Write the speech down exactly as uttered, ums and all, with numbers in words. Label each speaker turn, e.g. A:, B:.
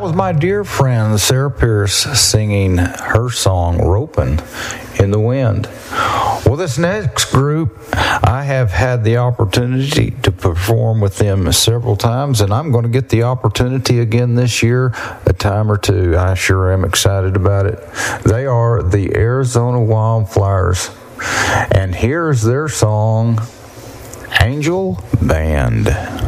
A: was my dear friend Sarah Pierce singing her song Ropin' in the Wind. Well, this next group, I have had the opportunity to perform with them several times, and I'm going to get the opportunity again this year, a time or two. I sure am excited about it. They are the Arizona Wildflowers, and here's their song, Angel Band.